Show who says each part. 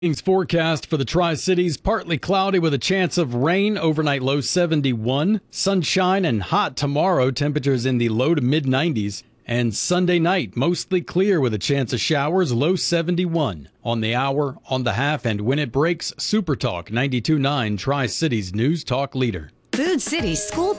Speaker 1: Forecast for the Tri-Cities, partly cloudy with a chance of rain, overnight low 71, sunshine and hot tomorrow, temperatures in the low to mid 90s, and Sunday night mostly clear with a chance of showers, low 71. On the hour, on the half, and when it breaks, Super Talk 92.9 Tri-Cities News Talk Leader.
Speaker 2: Food City School